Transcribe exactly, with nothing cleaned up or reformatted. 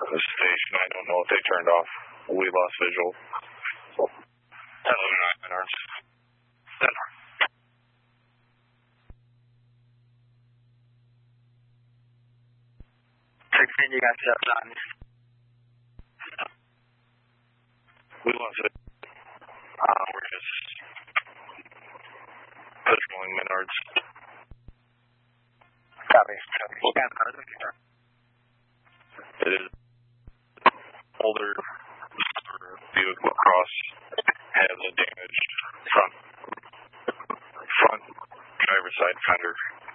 the station. I don't know if they turned off. We lost visual. ten eleven nine, Menards. ten. sixteen, you got shut down. We lost it. Uh, we're just patrolling Menards. Copy. Scan further. It is older vehicle across, has a damaged front, front driver's side fender.